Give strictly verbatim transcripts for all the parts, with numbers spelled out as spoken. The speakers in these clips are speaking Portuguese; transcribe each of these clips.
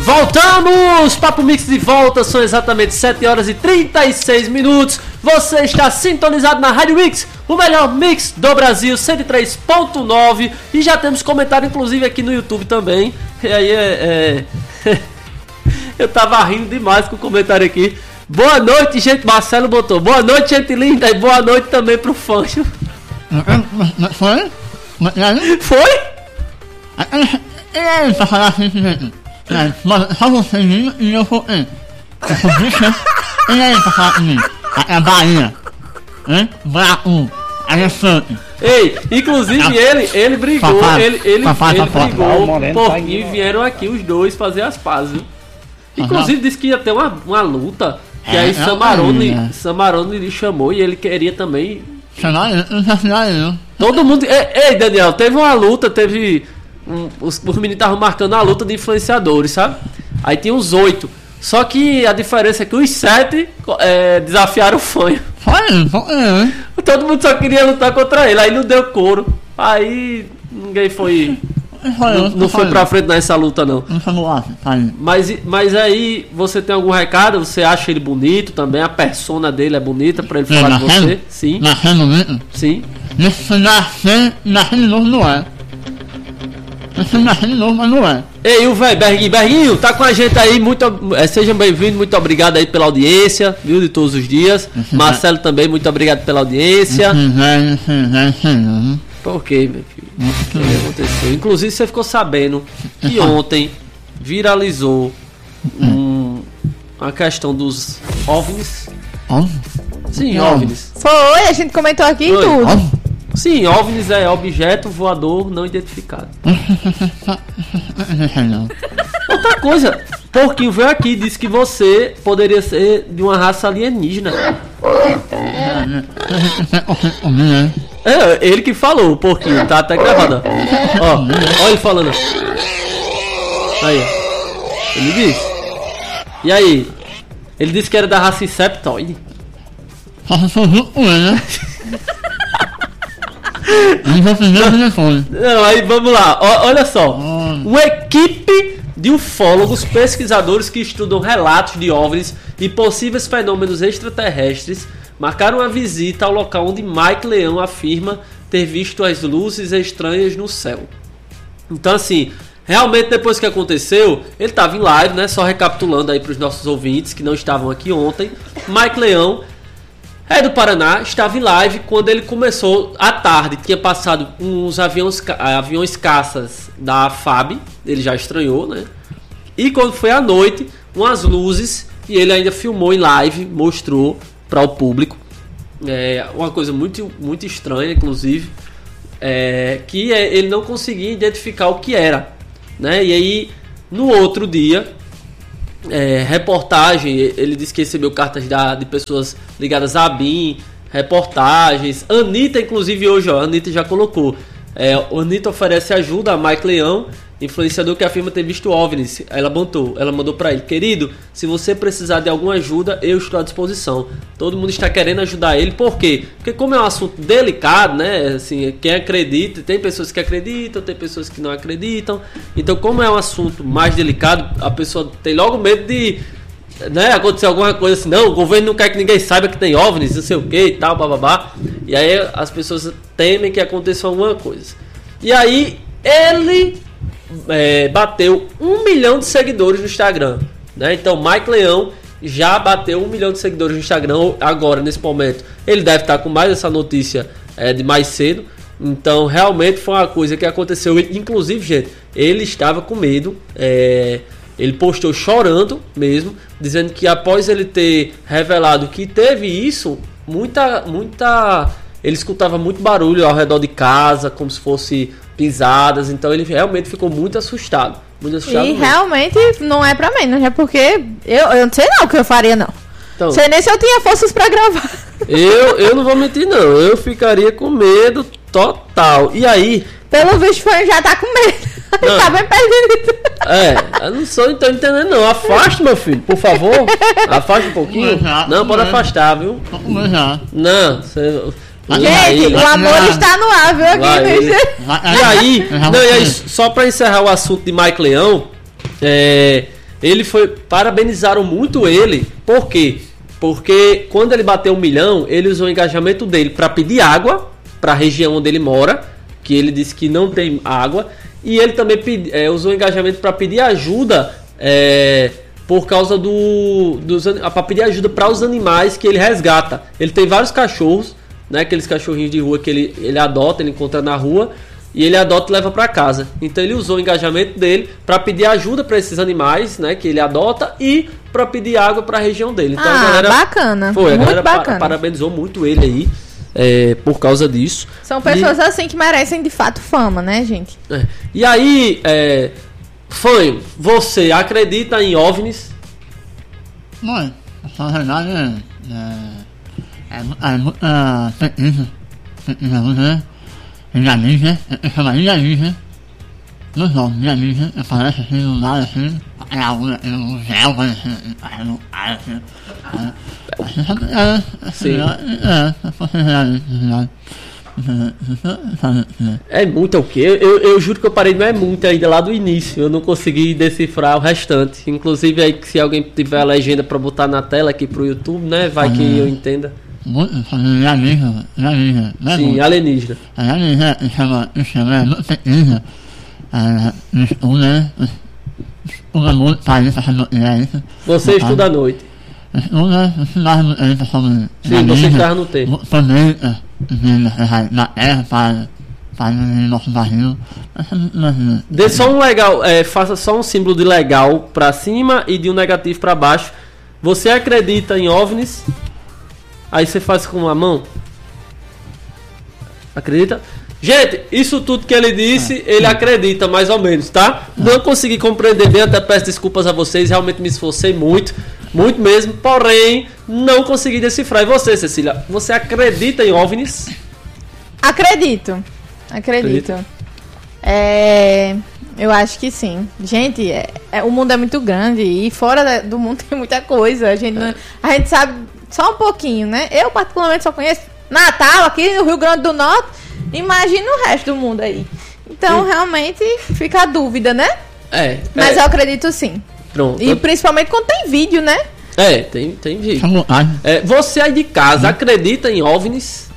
Voltamos! Papo Mix de volta, são exatamente sete horas e trinta e seis minutos. Você está sintonizado na Rádio Mix, o melhor mix do Brasil, cento e três ponto nove. E já temos comentário, inclusive, aqui no YouTube também. E aí, é... é... eu tava rindo demais com o comentário aqui. Boa noite, gente. Marcelo botou. Boa noite, gente linda. E boa noite também pro Fancho. Foi? Foi? É, pra falar assim, gente. É, só você e eu vou. É, e aí, pra falar comigo? É Bahia. Hein? Braco. Alexandre. Ei, inclusive ele, ele brigou, Papai, ele, ele, papai, ele papai. brigou Moreno por tá mim e indo. vieram aqui os dois fazer as pazes, viu? Inclusive disse que ia ter uma, uma luta, que É, aí é, Samarone, é. Samarone lhe chamou e ele queria também. Chegou eu, eu já cheguei eu. Todo mundo. Ei, ei, Daniel, teve uma luta, teve. Um, os, os meninos estavam marcando a luta de influenciadores, sabe? Aí tinha uns oito. Só que a diferença é que os sete é, desafiaram o Fanho. Foi, foi, hein? Todo mundo só queria lutar contra ele, aí não deu couro. Aí ninguém foi. Foi, Não, não foi pra frente nessa luta, não. Não chegou lá, tá aí. Mas, mas aí, você tem algum recado? Você acha ele bonito também? A persona dele é bonita pra ele falar de você? Sim, Nascendo mesmo? sim. Nesse nascer, nascer de novo não é. Nesse nascer de novo, mas não é. Ei, o velho, Berguinho, Berguinho, tá com a gente aí, muito, é, seja bem-vindo, muito obrigado aí pela audiência, viu, de todos os dias. Marcelo também, muito obrigado pela audiência. Esse velho, esse velho, Por quê, meu filho? O que aconteceu? Inclusive, você ficou sabendo que ontem viralizou um, a questão dos OVNIs. ó. Sim, Não. OVNIs. Foi, a gente comentou aqui Foi. tudo. Ó. Sim, OVNIs é objeto voador não identificado. Não. Outra coisa, Porquinho veio aqui e disse que você poderia ser de uma raça alienígena. É, ele que falou, o Porquinho, tá até gravado. Ó, ó, ó ele falando. Aí, ó. Ele disse. E aí? Ele disse que era da raça Insectoid. Só se for junto com ele, né? Não vou pedir o telefone. Não, aí vamos lá, ó, olha só. Uma equipe de ufólogos, pesquisadores que estudam relatos de OVNIs e possíveis fenômenos extraterrestres marcaram a visita ao local onde Mike Leão afirma ter visto as luzes estranhas no céu. Então, assim, realmente depois que aconteceu, ele estava em live, né? Só recapitulando aí para os nossos ouvintes que não estavam aqui ontem. Mike Leão é do Paraná, estava em live quando ele começou à tarde. Tinha passado uns aviões, aviões caças da F A B, ele já estranhou, né? E quando foi à noite, umas luzes, e ele ainda filmou em live, mostrou para o público. É uma coisa muito, muito estranha, inclusive, é, que é, ele não conseguia identificar o que era, né? E aí, no outro dia, é, reportagem, ele disse que recebeu cartas da, de pessoas ligadas à B I M, reportagens. Anitta, inclusive, hoje, ó, a Anitta já colocou. É, a Anitta oferece ajuda a Mike Leão, influenciador que afirma ter visto OVNIs. Ela mandou, ela mandou pra ele: querido, se você precisar de alguma ajuda, eu estou à disposição. Todo mundo está querendo ajudar ele. Por quê? Porque como é um assunto delicado, né? Assim, quem acredita, tem pessoas que acreditam, tem pessoas que não acreditam. Então, como é um assunto mais delicado, a pessoa tem logo medo de, né, acontecer alguma coisa assim. Não, o governo não quer que ninguém saiba que tem OVNIs, não sei o que e tal, bababá. E aí as pessoas temem que aconteça alguma coisa. E aí ele É, bateu um milhão de seguidores no Instagram, né? Então Mike Leão já bateu um milhão de seguidores no Instagram agora, nesse momento. Ele deve estar com mais essa notícia é, de mais cedo. Então realmente foi uma coisa que aconteceu. Inclusive, gente, ele estava com medo. é, Ele postou chorando mesmo, dizendo que após ele ter revelado que teve isso, muita, muita... ele escutava muito barulho ao redor de casa, como se fosse pisadas. Então ele realmente ficou muito assustado. Muito assustado E mesmo. realmente não é pra menos, é porque eu, eu não sei não o que eu faria, não. Então, Sei nem se eu tinha forças pra gravar. eu, eu não vou mentir, não. Eu ficaria com medo total. E aí... Pelo visto, foi já tá com medo. Não. Tá bem perdido. É, eu não sou, então entendendo não. Afaste, meu filho, por favor. Afaste um pouquinho. Não, pode afastar, viu? Vamos lá. Não, você... Gente, o amor Lá. está no ar, viu? Lá Aqui, ele. né? E aí, não, e aí, só pra encerrar o assunto de Mike Leão, é, ele foi, parabenizaram muito ele, por quê? Porque quando ele bateu um milhão, ele usou o engajamento dele para pedir água para a região onde ele mora, que ele disse que não tem água, e ele também pedi, é, usou o engajamento para pedir ajuda é, por causa do, dos, para pedir ajuda para os animais que ele resgata. Ele tem vários cachorros, né, aqueles cachorrinhos de rua que ele, ele adota, ele encontra na rua, e ele adota e leva para casa. Então ele usou o engajamento dele para pedir ajuda para esses animais, né, que ele adota, e para pedir água para a região dele. Então ah, a galera, bacana. Foi, a muito galera bacana. Parabenizou muito ele aí é, por causa disso. São pessoas e, assim que merecem de fato fama, né, gente? É. E aí, é, Fanho, você acredita em OVNIs? Mãe, na verdade é. É. É muita pesquisa. Pesquisa muito. Alienígena, eu chamo alienígena. Não só alienígena, aparece assim do nada assim. É algo no céu, assim. No ar, assim. Sim. É, é muito o quê? Eu, eu, eu juro que eu parei, não é muito ainda lá do início. Eu não consegui decifrar o restante. Inclusive aí, se alguém tiver a legenda pra botar na tela aqui pro YouTube, né? Vai que eu entenda. alienígena, alienígena. Sim, alienígena. Alienígena chama, chama muito pesquisa. Estuda, estuda muito para isso, isso. Você estuda à noite? Estuda, estudar muito sobre. Sim, você estava no tempo. Também, na Terra, para, para o nosso barril. Dê só um legal, é, faça só um símbolo de legal pra cima e de um negativo pra baixo. Você acredita em OVNIs? Aí você faz com a mão. Acredita? Gente, isso tudo que ele disse, ele acredita mais ou menos, tá? Não consegui compreender bem, até peço desculpas a vocês. Realmente me esforcei muito, muito mesmo. Porém, não consegui decifrar. E você, Cecília, você acredita em OVNIs? Acredito. Acredito. Acredita? É... Eu acho que sim. Gente, é, é, o mundo é muito grande e fora da, do mundo tem muita coisa. A gente, é. não, a gente sabe só um pouquinho, né? Eu, particularmente, só conheço Natal, aqui no Rio Grande do Norte. Imagina o resto do mundo aí. Então, hum. realmente, fica a dúvida, né? É. Mas é. eu acredito sim. Pronto. E principalmente quando tem vídeo, né? É, tem, tem vídeo. É, você aí de casa, hum. acredita em OVNIs?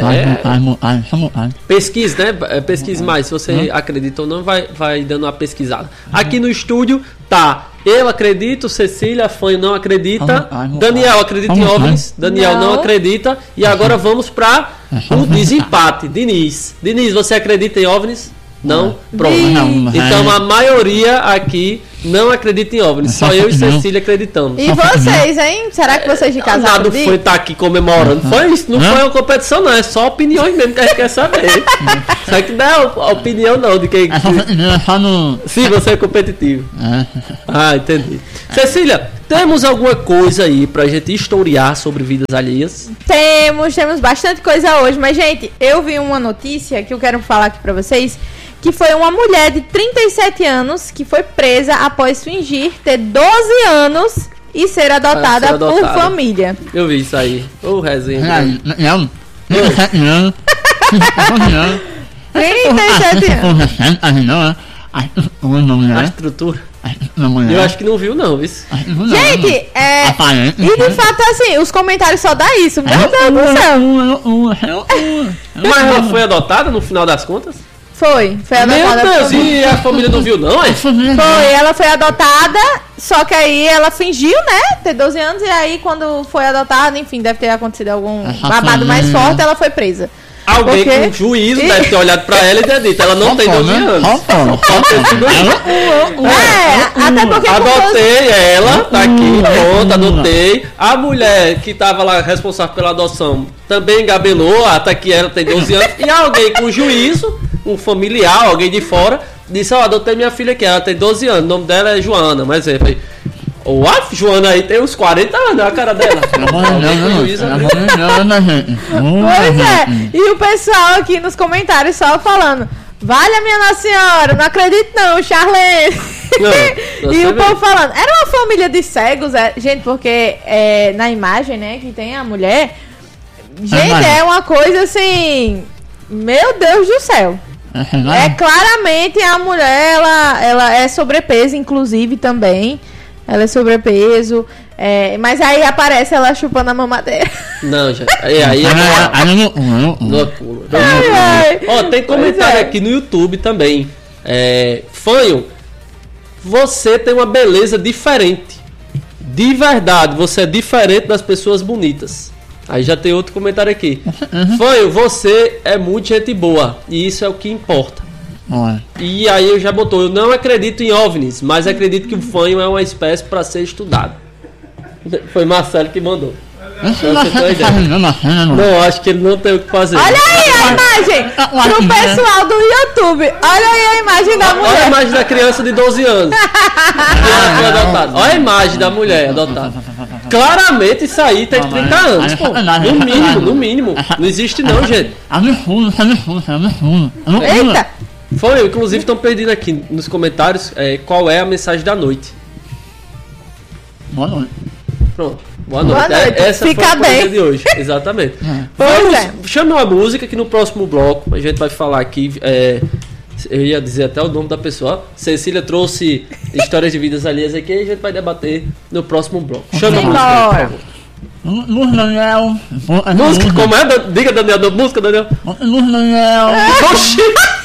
É, pesquise, né? Pesquise mais. Se você hum. acredita ou não, vai, vai dando uma pesquisada. Aqui no estúdio tá. Eu acredito, Cecília, Fanho não acredita. Daniel acredita em OVNIs. Daniel não. não acredita. E agora vamos para o desempate. Diniz. Diniz, você acredita em OVNIs? Não? Pronto. Então a maioria aqui não acredita em OVNIs. Só eu e Cecília acreditamos. E vocês, hein? Será que vocês de casa Nada foi estar aqui comemorando. Foi isso. Não foi uma competição, não. É só opiniões mesmo que a gente quer saber. Só que não é opinião, não. De quem... Sim, você é competitivo. Ah, entendi. Cecília, temos alguma coisa aí pra gente historiar sobre vidas alheias? Temos, temos bastante coisa hoje. Mas, gente, eu vi uma notícia que eu quero falar aqui pra vocês. Que foi uma mulher de trinta e sete anos que foi presa após fingir ter doze anos e ser adotada, ah, ser adotada. por família. Eu vi isso aí. Ô, oh, resenha. Não, trinta e sete anos. trinta e sete anos. A estrutura. Eu acho que não viu, não, viu? Gente, é. E de fato, assim, os comentários só dá isso. Meu Deus do céu. Mas ela foi adotada no final das contas? Foi, foi adotada. Meu Deus, e a família não viu, não, é? Foi, ela foi adotada, só que aí ela fingiu, né, ter doze anos, e aí quando foi adotada, enfim, deve ter acontecido algum babado mais forte, ela foi presa. Alguém Porque... com juízo deve ter olhado pra ela e ter dito, ela não tem doze anos. É, até porque... Adotei ela, tá aqui, pronto, adotei. A mulher que tava lá responsável pela adoção também engabelou, ah, tá aqui, ela tem doze anos. E alguém com juízo, um familiar, alguém de fora, disse, ó, oh, adotei minha filha aqui, ela tem doze anos, o nome dela é Joana, mas é, foi... Ô, a Joana aí tem uns quarenta anos, a cara dela. Pois é, e o pessoal aqui nos comentários só falando, vale a minha Nossa Senhora, não acredito não, Charlene. Não, e o povo falando, era uma família de cegos, é, gente, porque é, na imagem, né, que tem a mulher, gente, é uma coisa assim, meu Deus do céu. É claramente a mulher, ela, ela é sobrepeso, inclusive, também. ela é sobrepeso. É, mas aí aparece ela chupando a mamadeira. Não, já. Aí, aí é loucura. Ó, tem comentário é. aqui no YouTube também. É, Fanho, você tem uma beleza diferente. De verdade, você é diferente das pessoas bonitas. Aí já tem outro comentário aqui. Uhum. Fanho, você é muito gente boa. E isso é o que importa. Uhum. E aí eu já botou, eu não acredito em OVNIs, mas acredito que o fanho é uma espécie para ser estudado. Foi Marcelo que mandou. Não, não, acho que ele não tem o que fazer. Olha aí a imagem pro pessoal do YouTube. Olha aí a imagem da mulher. Olha a imagem da criança de doze anos. Olha a imagem da mulher adotada. Claramente isso aí tem trinta anos, pô. No mínimo, no mínimo. Não existe não, gente. Eita! Foi, inclusive estão pedindo aqui nos comentários é, qual é a mensagem da noite. Boa noite. Pronto. Boa noite. Boa noite. Essa Fica foi a bem de hoje. Exatamente. Pois Vamos, é. Chame uma música que no próximo bloco a gente vai falar aqui. É, eu ia dizer até o nome da pessoa. Cecília trouxe histórias de vidas alheias aqui e a gente vai debater no próximo bloco. Chame a música, por favor. Luz Daniel. Música, como é? Diga, Daniel. Música, Daniel. Luz Daniel. Oxi!